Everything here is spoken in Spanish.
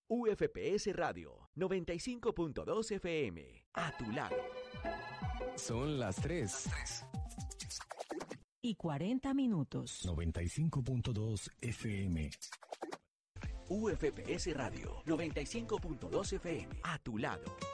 UFPS Radio 95.2 FM. A tu lado. Son las 3. Y 40 minutos. 95.2 FM. UFPS Radio 95.2 FM. A tu lado.